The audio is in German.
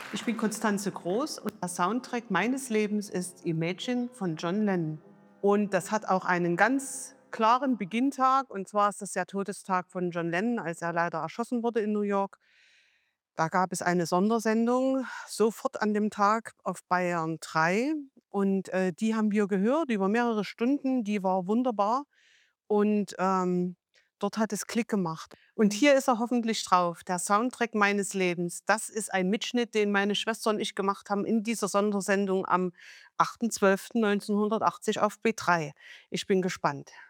Ich bin Constanze Groß und der Soundtrack meines Lebens ist Imagine von John Lennon. Und das hat auch einen ganz klaren Beginntag. Und zwar ist das der Todestag von John Lennon, als er leider erschossen wurde in New York. Da gab es eine Sondersendung sofort an dem Tag auf Bayern 3. Und die haben wir gehört über mehrere Stunden. Die war wunderbar. Und dort hat es Klick gemacht. Und hier ist er hoffentlich drauf, der Soundtrack meines Lebens. Das ist ein Mitschnitt, den meine Schwester und ich gemacht haben in dieser Sondersendung am 8.12.1980 auf B3. Ich bin gespannt.